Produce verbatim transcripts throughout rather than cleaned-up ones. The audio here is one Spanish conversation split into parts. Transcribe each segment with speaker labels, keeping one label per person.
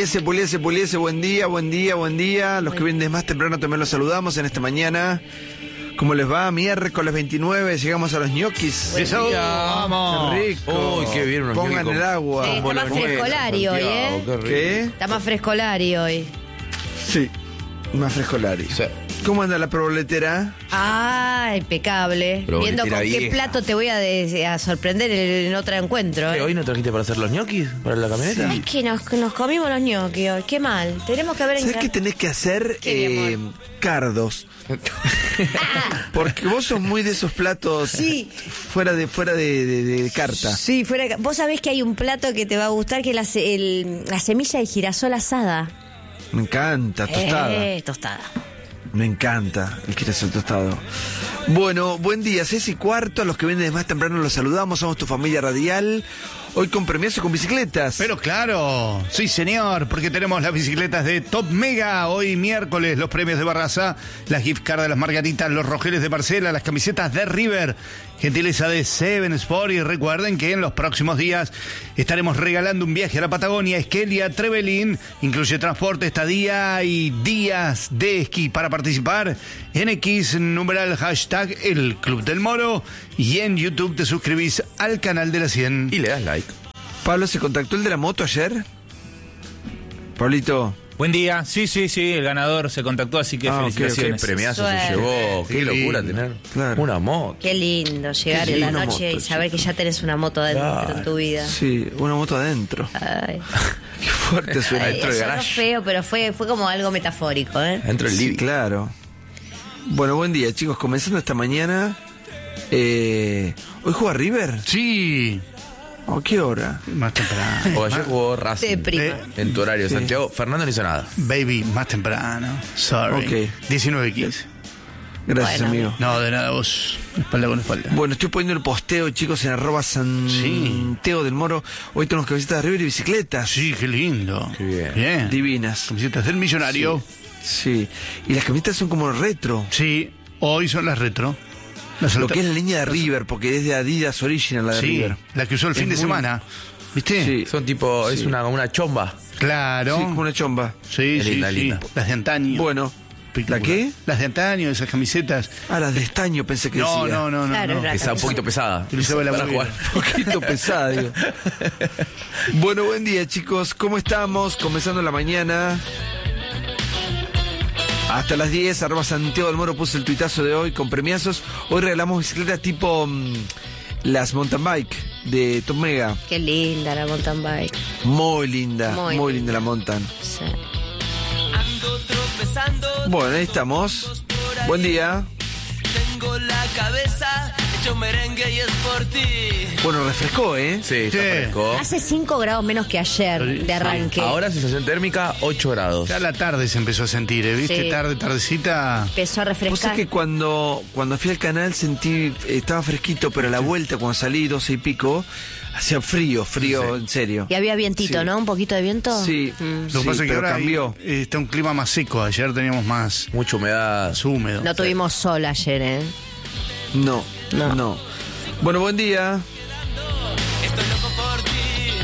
Speaker 1: puliese, puliese, puliese, buen día, buen día, buen día. Los que vienen más temprano también los saludamos en esta mañana. ¿Cómo les va? Miércoles veintinueve, llegamos a los ñoquis.
Speaker 2: ¡Eso! ¡Vamos!
Speaker 1: ¡Qué rico!
Speaker 3: Uy, qué bien, unos
Speaker 1: Pongan
Speaker 3: ñoquis
Speaker 1: el agua.
Speaker 4: Sí, está más frescolari hoy, ¿eh?
Speaker 1: ¿Qué?
Speaker 4: Está más frescolari hoy.
Speaker 1: Sí, más frescolari.
Speaker 3: Sí.
Speaker 1: ¿Cómo anda la proboletera?
Speaker 4: Ah, impecable.
Speaker 3: Pero
Speaker 4: Viendo con
Speaker 3: bonitera
Speaker 4: qué
Speaker 3: vieja.
Speaker 4: plato te voy a, de- a sorprender en otro encuentro.
Speaker 3: ¿Qué,
Speaker 4: ¿eh?
Speaker 3: ¿Hoy no trajiste para hacer los ñoquis? ¿Para la camioneta?
Speaker 4: Ay, que nos, nos comimos los ñoquis hoy. Qué mal. Tenemos que haber
Speaker 1: ¿Sabes
Speaker 4: enca-
Speaker 1: qué tenés que hacer?
Speaker 4: ¿Qué, mi
Speaker 1: Eh,
Speaker 4: amor?
Speaker 1: cardos. Porque vos sos muy de esos platos
Speaker 4: Sí.
Speaker 1: fuera de fuera de, de- de carta.
Speaker 4: Sí, fuera. de ca- Vos sabés que hay un plato que te va a gustar, que es la, ce- el- la semilla de girasol asada.
Speaker 1: Me encanta, tostada.
Speaker 4: Eh, tostada.
Speaker 1: Me encanta el girasol tostado. Bueno, buen día, seis y cuarto. A los que vienen de más temprano los saludamos. Somos tu familia radial. Hoy con premios con bicicletas.
Speaker 2: Pero claro, sí señor, porque tenemos las bicicletas de Top Mega. Hoy miércoles los premios de Barraza, las gift cards de las Margaritas, los rojeles de Parcela, las camisetas de River, gentileza de Seven Sport. Y recuerden que en los próximos días estaremos regalando un viaje a la Patagonia, Esquelia, Trevelin. Incluye transporte, estadía y días de esquí. Para participar en X, numeral hashtag el Club del Moro. Y en YouTube te suscribís al canal de la cien.
Speaker 3: Y le das like.
Speaker 1: Pablo, ¿se contactó el de la moto ayer? Pablito.
Speaker 5: Buen día, sí, sí, sí, el ganador se contactó, así que
Speaker 1: Ah, ok,
Speaker 3: Qué
Speaker 5: felicitaciones.
Speaker 3: premiazo
Speaker 4: Suerte.
Speaker 3: se llevó. Qué
Speaker 2: Qué
Speaker 3: locura
Speaker 2: lindo.
Speaker 3: tener
Speaker 1: Claro.
Speaker 3: una moto.
Speaker 4: Qué lindo llegar
Speaker 1: Qué
Speaker 4: en la
Speaker 1: lindo,
Speaker 4: noche
Speaker 1: moto,
Speaker 4: y saber que ya tenés una moto adentro
Speaker 3: Claro.
Speaker 4: en tu vida.
Speaker 1: Sí, una moto adentro.
Speaker 4: Ay.
Speaker 1: Qué fuerte suena.
Speaker 4: Ay,
Speaker 3: Dentro del
Speaker 4: sonó
Speaker 3: garage.
Speaker 4: feo, pero fue, fue como algo metafórico, ¿eh?
Speaker 3: Dentro del
Speaker 1: Sí,
Speaker 3: living.
Speaker 1: claro. Bueno, buen día, chicos. Comenzando esta mañana. Eh, ¿Hoy juega River?
Speaker 2: Sí,
Speaker 1: ¿A qué hora?
Speaker 2: más temprano.
Speaker 3: O ayer jugó
Speaker 4: De
Speaker 3: Racing.
Speaker 4: prima.
Speaker 2: Eh,
Speaker 3: En tu horario,
Speaker 1: Sí.
Speaker 3: Santiago. Fernando no hizo nada.
Speaker 2: Baby, más temprano. Sorry.
Speaker 1: Ok.
Speaker 2: diecinueve quince.
Speaker 1: Gracias,
Speaker 4: Bueno.
Speaker 1: amigo.
Speaker 2: No, de nada, vos. Espalda con espalda.
Speaker 1: Bueno, estoy poniendo el posteo, chicos, en arroba Santiago del Moro. Hoy tenemos camisetas de River y bicicletas.
Speaker 2: Sí, qué lindo.
Speaker 3: Qué bien.
Speaker 2: Bien.
Speaker 1: Divinas.
Speaker 2: Camisetas del millonario.
Speaker 1: Sí. Y las camisetas son como retro.
Speaker 2: Sí, hoy son las retro. Las
Speaker 1: Lo
Speaker 2: alta-
Speaker 1: que es la línea de River, porque es de Adidas Original la de
Speaker 2: Sí,
Speaker 1: River.
Speaker 2: la que usó el
Speaker 1: Es
Speaker 2: fin de
Speaker 1: muy-
Speaker 2: semana. ¿Viste?
Speaker 1: Sí.
Speaker 3: Son tipo, es
Speaker 1: Sí.
Speaker 3: una, una chomba.
Speaker 2: Claro.
Speaker 1: Sí, como una chomba.
Speaker 2: Sí,
Speaker 3: Es
Speaker 2: sí,
Speaker 3: linda,
Speaker 2: sí.
Speaker 3: linda.
Speaker 2: Las de antaño.
Speaker 1: Bueno.
Speaker 2: Espectacular.
Speaker 1: ¿La qué?
Speaker 2: Las de antaño, esas camisetas.
Speaker 1: Ah, las de estaño pensé que
Speaker 2: No,
Speaker 1: decía.
Speaker 2: no, no, no.
Speaker 4: Claro,
Speaker 2: no.
Speaker 4: claro.
Speaker 3: Está un poquito pesada.
Speaker 2: Utilizaba la
Speaker 3: Para
Speaker 2: movida.
Speaker 3: jugar.
Speaker 1: Un poquito pesada, digo. Bueno, buen día, chicos. ¿Cómo estamos? Comenzando la mañana. Hasta las diez, arroba Santiago del Moro puso el tuitazo de hoy con premiazos. Hoy regalamos bicicletas tipo mm, las mountain bike de Top Mega.
Speaker 4: Qué linda la mountain bike.
Speaker 1: Muy linda, muy,
Speaker 4: Muy
Speaker 1: linda la mountain.
Speaker 4: Sí.
Speaker 1: Bueno, ahí estamos. Buen día.
Speaker 6: Tengo la cabeza hecho merengue y es por ti.
Speaker 1: Bueno, refrescó, ¿eh?
Speaker 3: Sí, está
Speaker 2: Sí.
Speaker 3: fresco.
Speaker 4: Hace cinco grados menos que ayer de arranque.
Speaker 3: Ahora sensación térmica ocho grados.
Speaker 2: Ya a la tarde se empezó a sentir, ¿eh? ¿Viste?
Speaker 4: Sí.
Speaker 2: Tarde, tardecita.
Speaker 4: Empezó a
Speaker 1: Vos sabés
Speaker 4: refrescar.
Speaker 1: que cuando, cuando fui al canal sentí, estaba fresquito, pero a la vuelta, cuando salí doce y pico, hacía frío, frío, en serio.
Speaker 4: Y había vientito,
Speaker 1: Sí.
Speaker 4: ¿no? Un poquito de viento.
Speaker 1: Sí,
Speaker 4: Mm.
Speaker 2: Lo que
Speaker 1: sí,
Speaker 2: pasa es que
Speaker 1: pero
Speaker 2: ahora
Speaker 1: cambió.
Speaker 2: hay- está un clima más seco. Ayer teníamos más,
Speaker 3: Mucha humedad.
Speaker 2: más húmedo.
Speaker 4: No tuvimos sol ayer, ¿eh?
Speaker 1: No,
Speaker 4: No.
Speaker 1: no, Bueno, buen día.
Speaker 6: Estoy loco por ti.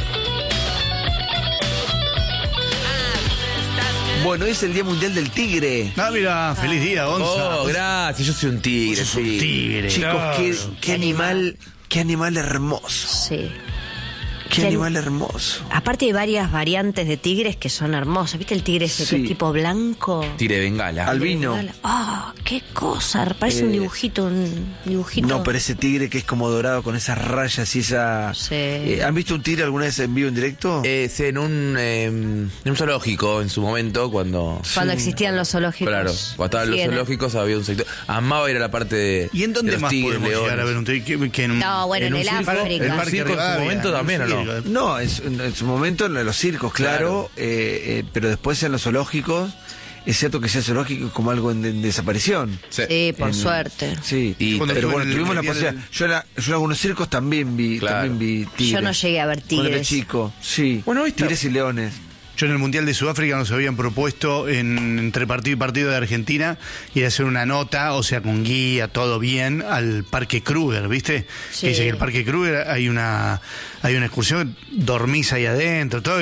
Speaker 1: Bueno, hoy es el Día Mundial del Tigre.
Speaker 2: Ah, mira, feliz día, Gonza.
Speaker 3: Oh, gracias. Yo soy un tigre,
Speaker 2: Sos un
Speaker 3: sí.
Speaker 2: tigre.
Speaker 1: Chicos,
Speaker 2: Claro.
Speaker 1: qué, qué animal, qué animal hermoso.
Speaker 4: Sí.
Speaker 1: Qué
Speaker 4: Qué-
Speaker 1: animal hermoso.
Speaker 4: Aparte hay varias variantes de tigres que son hermosas. ¿Viste el tigre ese que
Speaker 1: Sí.
Speaker 4: es tipo blanco?
Speaker 3: Tigre de bengala.
Speaker 1: Albino.
Speaker 4: Ah, qué cosa. Parece
Speaker 1: Eh,
Speaker 4: un dibujito, un dibujito.
Speaker 1: No, pero ese tigre que es como dorado con esas rayas y esa...
Speaker 4: Sí.
Speaker 1: Eh, ¿Han visto un tigre alguna vez en vivo, en directo?
Speaker 3: Es en un, eh, en un zoológico en su momento, cuando...
Speaker 4: Cuando existían los zoológicos.
Speaker 3: Claro, cuando estaban los
Speaker 4: Sí, en el-
Speaker 3: zoológicos había un sector. Amaba ir a la parte de.
Speaker 2: ¿Y en dónde
Speaker 3: de los
Speaker 2: más
Speaker 3: tigres,
Speaker 2: podemos llegar a
Speaker 3: leones.
Speaker 2: ver un tigre? Que- que en un-
Speaker 4: No, bueno, en
Speaker 2: un
Speaker 4: el
Speaker 2: circo?
Speaker 4: África.
Speaker 2: El
Speaker 4: El
Speaker 2: parque
Speaker 3: circo en su
Speaker 2: Rivadavia,
Speaker 3: momento
Speaker 2: en un
Speaker 3: también, ¿o no?
Speaker 2: circo.
Speaker 1: No, en su, en su momento en los circos, claro,
Speaker 3: Claro.
Speaker 1: eh, eh, pero después en los zoológicos, es cierto que sea zoológico como algo en, en desaparición.
Speaker 4: Sí, por
Speaker 1: En-
Speaker 4: suerte.
Speaker 1: Sí,
Speaker 3: Y-
Speaker 1: pero
Speaker 2: estuvo
Speaker 1: bueno,
Speaker 2: en el
Speaker 1: tuvimos la
Speaker 2: Mundial
Speaker 1: posibilidad.
Speaker 2: del-
Speaker 1: Yo, era- yo en algunos circos también vi,
Speaker 3: Claro.
Speaker 1: también vi tigres.
Speaker 4: Yo no llegué a ver
Speaker 1: Cuando era
Speaker 4: tigres.
Speaker 1: chico, sí.
Speaker 3: Bueno, hoy está-
Speaker 1: tigres y leones.
Speaker 2: Yo en el Mundial de Sudáfrica nos habían propuesto en, entre partido y partido de Argentina ir a hacer una nota, o sea, con guía, todo bien, al Parque Kruger, ¿viste?
Speaker 4: Sí.
Speaker 2: Que dice que el Parque Kruger hay una hay una excursión, dormís ahí adentro, todo. Y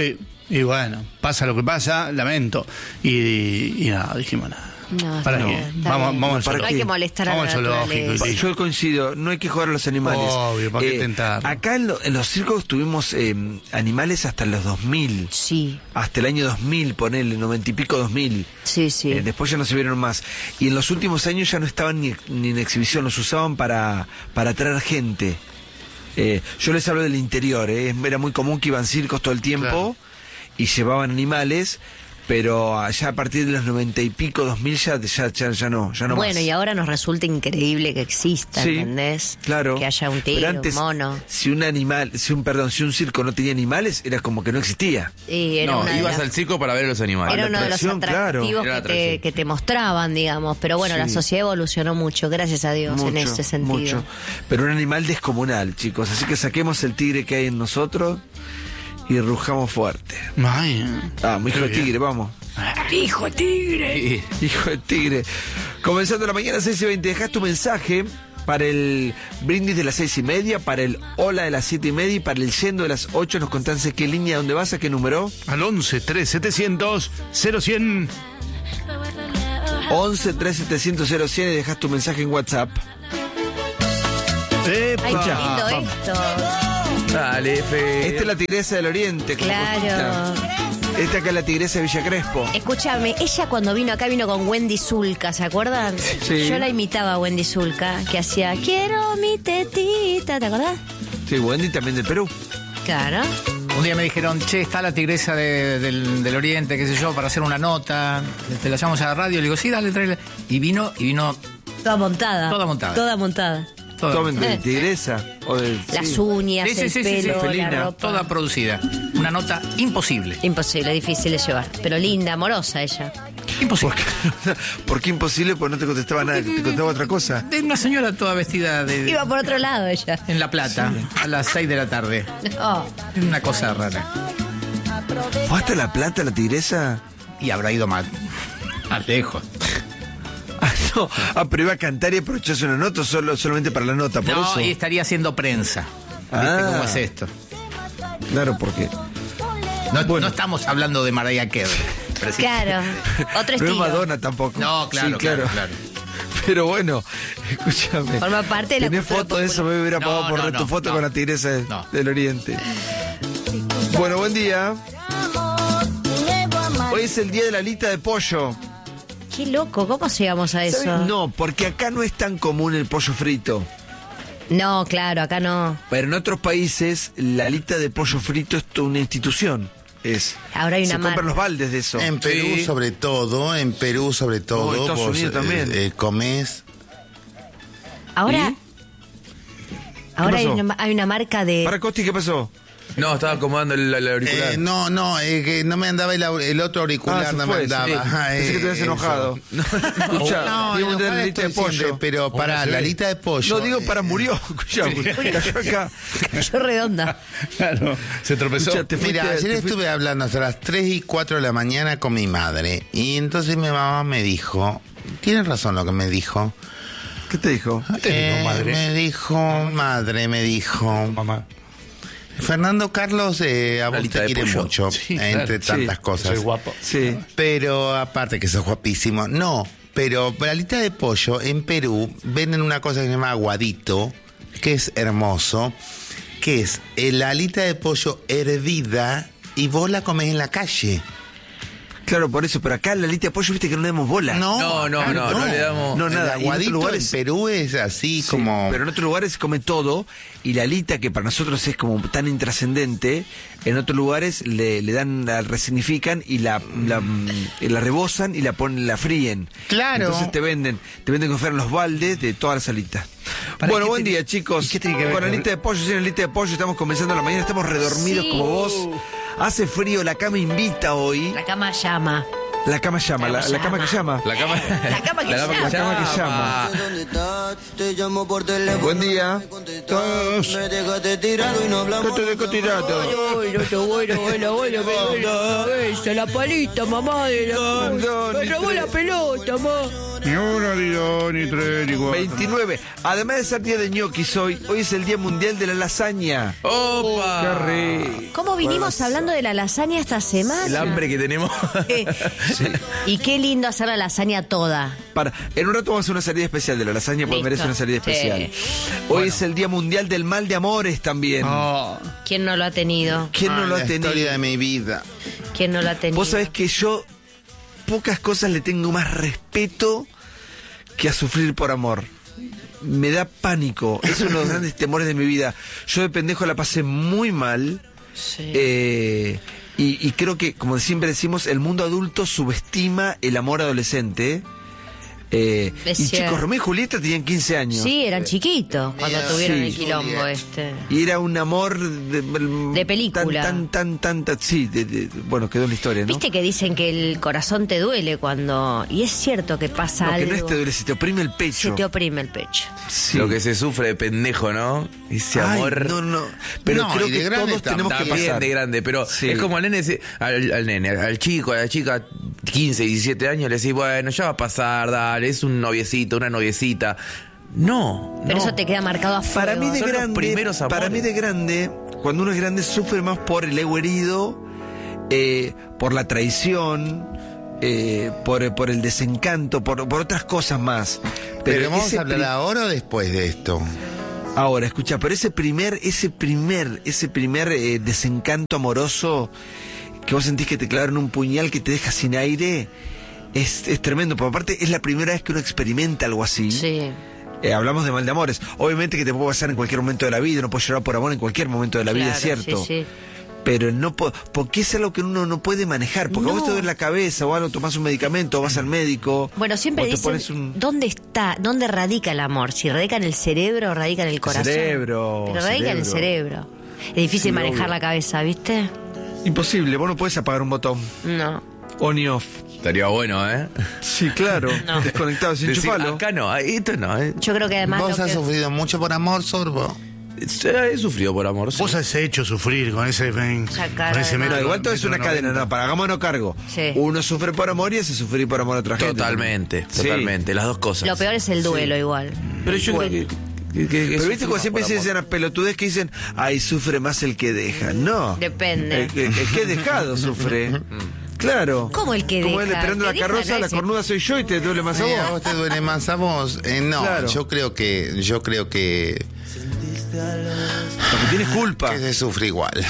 Speaker 2: Y bueno, pasa lo que pasa, lamento. Y, y nada, dijimos nada.
Speaker 4: No,
Speaker 2: ¿Para
Speaker 4: está
Speaker 2: qué?
Speaker 4: bien, está
Speaker 2: Vamos,
Speaker 4: bien.
Speaker 2: vamos al
Speaker 1: ¿Para
Speaker 4: No
Speaker 2: zoológico.
Speaker 4: hay que molestar a
Speaker 2: Vamos
Speaker 4: la
Speaker 2: al zoológico,
Speaker 4: naturaleza.
Speaker 2: y-
Speaker 1: Yo coincido, no hay que jugar a los animales.
Speaker 2: Obvio, ¿para qué tentarlo?
Speaker 1: Acá en, lo- en los circos tuvimos eh, animales hasta los dos mil.
Speaker 4: Sí,
Speaker 1: Hasta el año dos mil, ponele, noventa y pico dos mil.
Speaker 4: sí, sí.
Speaker 1: Eh, después ya no se vieron más. Y en los últimos años ya no estaban ni, ni en exhibición, los usaban para, para atraer gente. Eh, yo les hablo del interior, eh, era muy común que iban circos todo el tiempo
Speaker 2: Claro.
Speaker 1: y llevaban animales, pero allá a partir de los noventa y pico, dos mil ya, ya, ya, ya no, ya no
Speaker 4: Bueno,
Speaker 1: más.
Speaker 4: y ahora nos resulta increíble que exista,
Speaker 1: Sí,
Speaker 4: ¿entendés?
Speaker 1: claro.
Speaker 4: Que haya un tigre,
Speaker 1: Pero antes,
Speaker 4: un mono.
Speaker 1: si un animal, si un perdón, si un circo no tenía animales, era como que no existía.
Speaker 4: Y era
Speaker 3: No,
Speaker 4: una de
Speaker 3: ibas
Speaker 4: las-
Speaker 3: al circo para ver a los animales.
Speaker 4: Era
Speaker 1: la
Speaker 4: uno de los
Speaker 1: atracción, claro.
Speaker 4: atractivos
Speaker 3: Era la
Speaker 4: que, te,
Speaker 3: atracción.
Speaker 4: que te mostraban, digamos. Pero bueno, la
Speaker 1: Sí.
Speaker 4: sociedad evolucionó mucho, gracias a Dios, en ese sentido.
Speaker 1: mucho. Pero un animal descomunal, chicos. Así que saquemos el tigre que hay en nosotros y rujamos fuerte.
Speaker 2: Ay,
Speaker 1: Vamos, hijo
Speaker 2: Qué
Speaker 1: de
Speaker 2: bien.
Speaker 1: tigre, vamos.
Speaker 4: ¡Hijo de tigre!
Speaker 3: Sí.
Speaker 1: Hijo de tigre. Comenzando la mañana, seis y veinte. Dejás tu mensaje para el brindis de las seis y media, para el hola de las siete y media y para el yendo de las ocho. Nos contás qué línea, dónde vas, a qué número.
Speaker 2: al once, tres, setecientos, cero cien.
Speaker 1: once, tres, setecientos, cero cien y dejás tu mensaje en WhatsApp.
Speaker 2: ¡Epa!
Speaker 4: ¡Ay, qué lindo esto!
Speaker 3: Dale, F.
Speaker 1: Esta es la tigresa del oriente. como
Speaker 4: Claro.
Speaker 1: Cosquita. Esta acá es la tigresa de Villa Crespo.
Speaker 4: Escúchame, ella cuando vino acá vino con Wendy Zulka, ¿se acuerdan?
Speaker 1: Sí.
Speaker 4: Yo la imitaba a Wendy Zulka, que hacía quiero mi tetita, ¿te acordás?
Speaker 1: Sí, Wendy también del Perú.
Speaker 4: Claro.
Speaker 7: Un día me dijeron, che, está la tigresa de- del, del Oriente, qué sé yo, para hacer una nota. Te la llamamos a la radio. Le digo, sí, dale, tráela. Y vino, y vino
Speaker 4: Toda montada.
Speaker 7: Toda montada.
Speaker 4: Toda montada.
Speaker 7: toda,
Speaker 1: Tomen de tigresa. O de,
Speaker 4: Las
Speaker 1: sí.
Speaker 4: uñas,
Speaker 7: Sí, sí,
Speaker 4: el
Speaker 7: sí, sí, sí,
Speaker 4: pelo,
Speaker 1: felina.
Speaker 4: la ropa.
Speaker 7: toda producida. Una nota imposible.
Speaker 4: Imposible, difícil de llevar. Pero linda, amorosa ella.
Speaker 7: Imposible.
Speaker 1: ¿Por qué imposible? Porque no te contestaba nada, te contestaba otra cosa.
Speaker 7: De una señora toda vestida de,
Speaker 4: Iba por otro lado ella.
Speaker 7: en La Plata a las seis de la tarde.
Speaker 4: No.
Speaker 7: Es una cosa rara.
Speaker 1: ¿Fue hasta La Plata la tigresa?
Speaker 7: Y habrá ido más, más lejos.
Speaker 1: Ah, no. Ah, pero iba a cantar y aprovecharse una nota solo, solamente para la nota, por
Speaker 7: No,
Speaker 1: eso.
Speaker 7: y estaría haciendo prensa. ¿Viste
Speaker 1: Ah.
Speaker 7: cómo es esto?
Speaker 1: Claro, porque.
Speaker 7: No,
Speaker 1: Bueno.
Speaker 7: no estamos hablando de Mariah Carey. pero sí.
Speaker 4: Claro. Otro
Speaker 1: No es
Speaker 4: estilo.
Speaker 1: Madonna tampoco.
Speaker 7: No, claro,
Speaker 1: Sí,
Speaker 7: claro, claro.
Speaker 1: Pero bueno, escúchame.
Speaker 4: Forma parte de la
Speaker 1: ¿Tenés
Speaker 4: cultura
Speaker 1: foto de eso?
Speaker 4: popular.
Speaker 1: Me hubiera
Speaker 7: No,
Speaker 1: pagado por
Speaker 7: no,
Speaker 1: ver tu
Speaker 7: no,
Speaker 1: foto
Speaker 7: no.
Speaker 1: con la tigresa de-
Speaker 7: No.
Speaker 1: del Oriente. Bueno, buen día. Hoy es el día de la alita de pollo.
Speaker 4: Qué loco, ¿cómo llegamos a eso?
Speaker 1: ¿Sabes? No, porque acá no es tan común el pollo frito.
Speaker 4: No, claro, acá no.
Speaker 1: Pero en otros países, la alita de pollo frito es toda una institución. Es.
Speaker 4: Ahora hay una
Speaker 1: Se compran
Speaker 4: marca.
Speaker 1: los baldes de eso.
Speaker 8: En Perú
Speaker 3: Sí.
Speaker 8: sobre todo, en Perú sobre todo,
Speaker 1: Oh, Estados
Speaker 8: vos
Speaker 1: Unidos también.
Speaker 8: eh, eh, comés.
Speaker 4: Ahora,
Speaker 1: ¿Y?
Speaker 4: ahora hay
Speaker 1: pasó?
Speaker 4: una, hay una marca de...
Speaker 1: Para Costi, ¿qué pasó?
Speaker 3: No, estaba acomodando el, el auricular.
Speaker 8: Eh, no, no, eh, que no me andaba el, au- el otro auricular,
Speaker 1: Ah, se
Speaker 8: no
Speaker 1: fue,
Speaker 8: me andaba.
Speaker 1: sí.
Speaker 8: Ajá,
Speaker 1: Pensé que te habías
Speaker 8: eh,
Speaker 1: enojado.
Speaker 8: eso.
Speaker 1: Escuchá,
Speaker 8: No,
Speaker 1: digamos de la
Speaker 8: enojada
Speaker 1: alita de
Speaker 8: estoy siempre,
Speaker 1: pollo.
Speaker 8: pero para la alita de pollo.
Speaker 1: No, digo
Speaker 8: eh,
Speaker 1: para murió. Escuchá, cayó acá.
Speaker 4: Cayó redonda.
Speaker 2: Claro, se tropezó.
Speaker 1: Escuchá, te fuiste-
Speaker 8: Mira, ayer
Speaker 1: te fuiste-
Speaker 8: estuve hablando hasta las tres y cuatro de la mañana con mi madre. Y entonces mi mamá me dijo, tienes razón lo que me dijo.
Speaker 1: ¿Qué te dijo?
Speaker 8: Eh, Me dijo, madre, me dijo.
Speaker 2: Mamá.
Speaker 8: Fernando Carlos, eh, a vos
Speaker 3: Alita
Speaker 8: te
Speaker 3: de
Speaker 8: quiere
Speaker 3: pollo.
Speaker 8: mucho,
Speaker 2: Sí,
Speaker 8: eh,
Speaker 2: claro.
Speaker 8: entre
Speaker 1: Sí,
Speaker 8: tantas cosas.
Speaker 2: Soy guapo.
Speaker 1: Sí.
Speaker 8: Pero aparte que sos guapísimo. No, pero la alita de pollo en Perú venden una cosa que se llama aguadito, que es hermoso, que es eh, la alita de pollo hervida y vos la comés en la calle.
Speaker 1: Claro, por eso. Pero acá la alita de pollo, viste que no le damos bola.
Speaker 8: No,
Speaker 3: No, no,
Speaker 8: acá
Speaker 3: no, no le damos-
Speaker 1: No, nada.
Speaker 8: El
Speaker 1: Y en otros
Speaker 8: aguadito
Speaker 1: lugares-
Speaker 8: en Perú es así
Speaker 1: Sí,
Speaker 8: como...
Speaker 1: Pero en otros lugares se come todo y la alita, que para nosotros es como tan intrascendente, en otros lugares le, le dan, la resignifican y la, la, mm, la rebosan y la ponen, la fríen.
Speaker 8: Claro.
Speaker 1: Entonces te venden, te venden como fueran los baldes de todas las alitas.
Speaker 2: Para,
Speaker 1: Bueno,
Speaker 2: ¿qué
Speaker 1: buen
Speaker 2: tiene-
Speaker 1: día, chicos.
Speaker 2: y qué tiene que ver
Speaker 1: Con
Speaker 2: con-
Speaker 1: alita de pollo, sin alita de pollo, estamos comenzando la mañana, estamos redormidos
Speaker 4: Sí.
Speaker 1: como vos. Hace frío, la cama invita hoy.
Speaker 4: La cama llama.
Speaker 1: La cama llama, la, la cama que llama.
Speaker 3: La cama,
Speaker 4: La cama que
Speaker 3: la
Speaker 4: llama.
Speaker 1: La cama que llama.
Speaker 6: ¿Dónde estás? Te llamo por teléfono.
Speaker 1: Buen día.
Speaker 6: Todos. Me dejaste tirado y no hablamos.
Speaker 1: ¿Qué te dejo tirado?
Speaker 4: Bueno, bueno, bueno, bueno, bueno. Esa, la palita, mamá. De la... Me robó la pelota, mamá.
Speaker 2: Ni uno, ni dos, ni tres, ni cuatro.
Speaker 1: veintinueve. Además de ser día de ñoquis hoy, hoy es el Día Mundial de la Lasaña.
Speaker 3: ¡Opa!
Speaker 1: ¡Qué rico!
Speaker 4: ¿Cómo vinimos hablando de la lasaña esta semana?
Speaker 3: El hambre que tenemos.
Speaker 4: Y qué lindo hacer la lasaña toda.
Speaker 1: Para, en un rato vamos a hacer una salida especial de la lasaña porque
Speaker 4: Listo.
Speaker 1: merece una salida
Speaker 4: Sí.
Speaker 1: especial. Hoy es el Día Mundial del Mal de Amores también.
Speaker 2: Oh,
Speaker 4: ¿Quién no lo ha tenido?
Speaker 1: ¿Quién no
Speaker 8: Ah,
Speaker 1: lo ha
Speaker 8: la
Speaker 1: tenido?
Speaker 8: historia de mi vida.
Speaker 4: ¿Quién no lo ha tenido?
Speaker 1: Vos sabés que yo pocas cosas le tengo más respeto que a sufrir por amor. Me da pánico. Es uno de los grandes temores de mi vida. Yo de pendejo la pasé muy mal.
Speaker 4: Sí.
Speaker 1: Eh, y, y creo que, como siempre decimos, el mundo adulto subestima el amor adolescente. Eh,
Speaker 4: Es
Speaker 1: y
Speaker 4: cierto.
Speaker 1: chicos, Romeo y Julieta tenían quince años.
Speaker 4: Sí, eran chiquitos cuando
Speaker 8: Mira,
Speaker 4: tuvieron
Speaker 1: sí.
Speaker 4: el quilombo este.
Speaker 1: Y era un amor de,
Speaker 4: De película.
Speaker 1: Tan, tan, tan, tan, sí, de- de- bueno, quedó en la historia, ¿no?
Speaker 4: Viste que dicen que el corazón te duele cuando... Y es cierto que pasa
Speaker 1: No, que
Speaker 4: algo.
Speaker 1: no es te duele, se te oprime el pecho.
Speaker 4: Se te oprime el pecho.
Speaker 1: Sí.
Speaker 3: Lo que se sufre de pendejo, ¿no? Ese
Speaker 1: Ay,
Speaker 3: amor.
Speaker 1: no, no. Pero
Speaker 8: No,
Speaker 1: creo
Speaker 8: y de
Speaker 1: que
Speaker 8: grande
Speaker 1: todos
Speaker 8: tam-
Speaker 1: tenemos que
Speaker 3: También
Speaker 1: pasar.
Speaker 3: de grande, pero
Speaker 1: Sí.
Speaker 3: es como al nene, se- al, al nene, al chico, a la chica, quince, diecisiete años, le decís, bueno, ya va a pasar, dale, es un noviecito, una noviecita. No,
Speaker 4: Pero
Speaker 3: no.
Speaker 4: eso te queda marcado a fuego.
Speaker 1: Para mí de
Speaker 3: Son los
Speaker 1: grande,
Speaker 3: primeros amores.
Speaker 1: para mí de grande, cuando uno es grande sufre más por el ego herido, eh, por la traición, eh, por, por el desencanto, por, por otras cosas más.
Speaker 8: Pero, vamos
Speaker 1: ese
Speaker 8: a hablar
Speaker 1: pri-
Speaker 8: ahora o después de esto.
Speaker 1: Ahora, escucha, pero ese primer, ese primer, ese primer eh, desencanto amoroso que vos sentís que te clavaron un puñal que te deja sin aire, es, es tremendo. Porque aparte es la primera vez que uno experimenta algo así.
Speaker 4: Sí.
Speaker 1: Eh, hablamos de mal de amores. Obviamente que te puede pasar en cualquier momento de la vida, uno puede llorar por amor en cualquier momento de la vida,
Speaker 4: Claro,
Speaker 1: es cierto.
Speaker 4: sí, sí.
Speaker 1: Pero no po- porque es algo que uno no puede manejar. Porque
Speaker 4: No.
Speaker 1: a vos te duele la cabeza o algo, tomás un medicamento o vas al médico.
Speaker 4: Bueno, siempre
Speaker 1: o te
Speaker 4: dicen,
Speaker 1: pones un
Speaker 4: ¿dónde está, dónde radica el amor? Si radica en el cerebro o radica en el corazón.
Speaker 1: cerebro,
Speaker 4: Pero radica en el cerebro. Es difícil
Speaker 1: Sí,
Speaker 4: manejar
Speaker 1: obvio.
Speaker 4: la cabeza, ¿viste?
Speaker 1: Imposible, vos no podés apagar un botón.
Speaker 4: No.
Speaker 1: On y off.
Speaker 3: Estaría bueno, ¿eh?
Speaker 1: Sí, claro.
Speaker 4: No.
Speaker 1: Desconectado, sin
Speaker 3: Decir,
Speaker 1: enchufarlo.
Speaker 3: acá no, esto no, ¿eh?
Speaker 4: Yo creo que además
Speaker 8: ¿Vos
Speaker 4: lo
Speaker 8: has
Speaker 4: que-
Speaker 8: sufrido mucho por amor, Sorbo?
Speaker 3: He sufrido por amor. sí.
Speaker 2: Vos has hecho sufrir con ese, con
Speaker 4: cara
Speaker 2: ese
Speaker 4: de
Speaker 2: metro.
Speaker 1: No, igual todo es una
Speaker 2: metro
Speaker 1: cadena,
Speaker 2: noventa.
Speaker 1: no, para hagámonos cargo.
Speaker 4: Sí.
Speaker 1: Uno sufre por amor y hace sufrir por amor a otra gente.
Speaker 3: Totalmente,
Speaker 1: Sí.
Speaker 3: totalmente, las dos cosas.
Speaker 4: lo peor es el duelo igual.
Speaker 3: Pero yo creo que, que- que- que
Speaker 1: Pero viste como
Speaker 3: sufrimos
Speaker 1: siempre
Speaker 3: por
Speaker 1: se
Speaker 3: amor.
Speaker 1: dicen las pelotudez que dicen, ay, sufre más el que deja. No.
Speaker 4: Depende.
Speaker 1: El que, el que dejado sufre. Claro.
Speaker 4: ¿Cómo el que
Speaker 1: Como
Speaker 4: deja?
Speaker 1: él esperando
Speaker 4: El
Speaker 1: la
Speaker 4: que deja
Speaker 1: carroza,
Speaker 4: no
Speaker 1: la
Speaker 4: es-
Speaker 1: cornuda soy yo y te duele más a
Speaker 8: Eh, ¿A
Speaker 1: vos.
Speaker 8: vos te duele más a vos? Eh, no,
Speaker 1: Claro.
Speaker 8: yo creo que, yo creo que,
Speaker 1: Porque tienes culpa.
Speaker 8: que se sufre igual.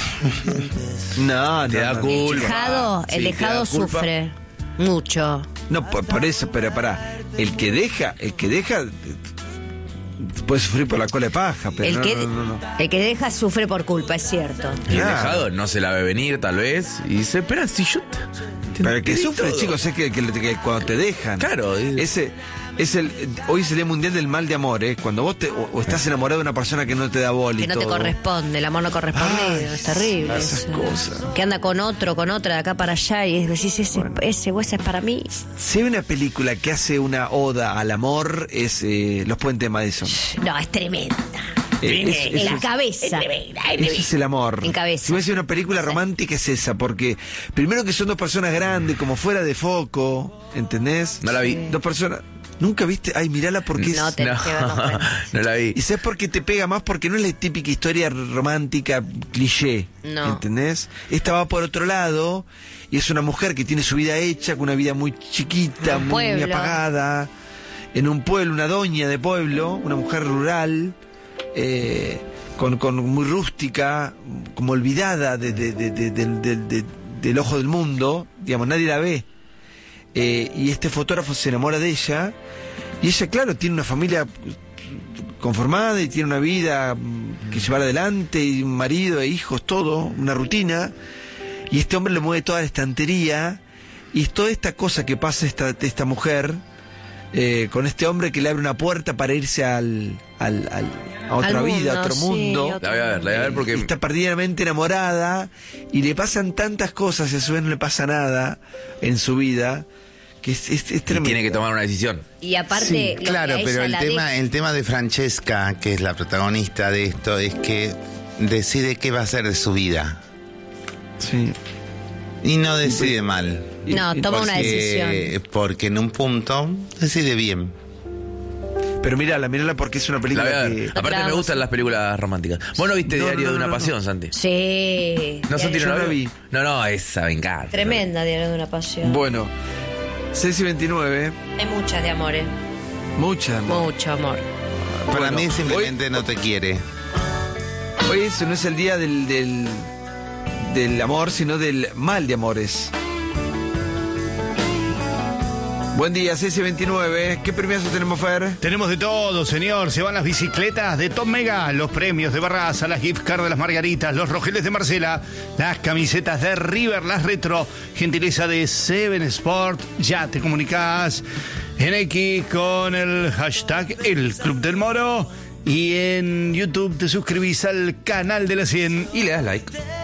Speaker 1: No,
Speaker 3: Te
Speaker 1: no,
Speaker 3: da
Speaker 1: no.
Speaker 3: culpa.
Speaker 4: El dejado,
Speaker 3: Sí,
Speaker 4: el
Speaker 3: te
Speaker 4: dejado
Speaker 3: da culpa.
Speaker 4: sufre mucho.
Speaker 1: No, por, por eso, pero pará. El que deja, el que deja eh, puede sufrir por la cola de paja, pero
Speaker 4: El
Speaker 1: no,
Speaker 4: que,
Speaker 1: no, no, no.
Speaker 4: el que deja sufre por culpa, es cierto.
Speaker 3: Y el
Speaker 1: Claro.
Speaker 3: dejado no se la ve venir, tal vez, y dice, espera, si yo... te- te
Speaker 1: Pero el que
Speaker 3: di
Speaker 1: sufre,
Speaker 3: todo".
Speaker 1: chicos, es que, que- que cuando te dejan.
Speaker 3: Claro, es-
Speaker 1: Ese es el. Hoy es el Día Mundial del Mal de Amor, ¿eh? Cuando vos te, o, o estás enamorado de una persona que no te da bola y
Speaker 4: Que no te
Speaker 1: todo.
Speaker 4: corresponde, el amor no correspondido,
Speaker 1: Ay,
Speaker 4: es terrible.
Speaker 1: esas
Speaker 4: eso.
Speaker 1: cosas.
Speaker 4: Que anda con otro, con otra, de acá para allá, y decís, ese, ese o ese es para mí.
Speaker 1: Si hay una película que hace una oda al amor, es eh, Los Puentes de Madison.
Speaker 4: No, es tremenda.
Speaker 1: Eh, es- es-
Speaker 4: en cabeza.
Speaker 1: Ese es el amor.
Speaker 4: En cabeza.
Speaker 1: Si voy a decir una película romántica es esa, porque primero que son dos personas grandes, como fuera de foco, ¿entendés?
Speaker 3: No la vi.
Speaker 1: Dos personas. ¿Nunca viste? Ay, mirala porque
Speaker 4: No,
Speaker 1: es...
Speaker 4: tenés que verlo. Bueno.
Speaker 3: no la vi.
Speaker 1: ¿Y sabes por qué te pega más? Porque no es la típica historia romántica cliché,
Speaker 4: No.
Speaker 1: ¿entendés? Esta va por otro lado y es una mujer que tiene su vida hecha, con una vida muy chiquita,
Speaker 4: Un
Speaker 1: muy, muy
Speaker 4: pueblo.
Speaker 1: apagada, en un pueblo, una doña de pueblo, una mujer rural, eh, con, con muy rústica, como olvidada de- de- de- de- del- del- de- del ojo del mundo, digamos, nadie la ve. Eh, y este fotógrafo se enamora de ella, y ella, claro, tiene una familia conformada y tiene una vida mm, que llevar adelante, y un marido e hijos, todo, una rutina, y este hombre le mueve toda la estantería, y es toda esta cosa que pasa esta, esta mujer, eh, con este hombre que le abre una puerta para irse al, al- al- a otra
Speaker 4: Al
Speaker 1: vida, a
Speaker 4: mundo,
Speaker 1: otro
Speaker 4: sí,
Speaker 1: mundo.
Speaker 4: otro-
Speaker 3: La voy a ver, la voy a ver porque...
Speaker 1: Está perdidamente enamorada y le pasan tantas cosas y a su vez no le pasa nada en su vida que es, es, es
Speaker 3: Y
Speaker 1: tremendo.
Speaker 3: tiene que tomar una decisión.
Speaker 4: Y aparte,
Speaker 1: Sí,
Speaker 4: lo que
Speaker 8: Claro,
Speaker 4: a ella
Speaker 8: pero el
Speaker 4: la
Speaker 8: tema,
Speaker 4: deja-
Speaker 8: el tema de Francesca, que es la protagonista de esto, es que decide qué va a hacer de su vida.
Speaker 1: Sí.
Speaker 8: Y no decide mal.
Speaker 4: No, toma una
Speaker 8: Porque-
Speaker 4: decisión.
Speaker 8: Porque en un punto decide bien.
Speaker 1: Pero mírala, mírala porque es una
Speaker 3: La
Speaker 1: película
Speaker 3: voy a ver.
Speaker 1: que...
Speaker 3: Aparte me
Speaker 4: vamos.
Speaker 3: gustan las películas románticas. ¿Vos no viste
Speaker 1: No,
Speaker 3: Diario
Speaker 1: no,
Speaker 3: de
Speaker 1: no,
Speaker 3: una
Speaker 1: no,
Speaker 3: pasión,
Speaker 1: no.
Speaker 3: Santi?
Speaker 4: Sí.
Speaker 3: ¿No son
Speaker 1: Yo
Speaker 3: tiro
Speaker 1: no la
Speaker 3: novio?
Speaker 1: vi.
Speaker 3: No, no, esa me encanta.
Speaker 4: Tremenda Diario de una pasión.
Speaker 1: Bueno, seis y veintinueve,
Speaker 4: Hay muchas de amores.
Speaker 1: mucha.
Speaker 4: Mucho amor.
Speaker 8: Para
Speaker 1: Bueno,
Speaker 8: mí simplemente no te quiere.
Speaker 1: Hoy eso no es el día del, del, del amor, sino del mal de amores. Buen día, seis y veintinueve. ¿Qué premios tenemos, Fer?
Speaker 2: Tenemos de todo, señor. Se van las bicicletas de Top Mega, los premios de Barraza, las gift cards de las Margaritas, los rojeles de Marcela, las camisetas de River, las retro, gentileza de Seven Sport. Ya te comunicás en X con el hashtag El Club del Moro y en YouTube te suscribís al canal de la cien.
Speaker 3: Y le das like.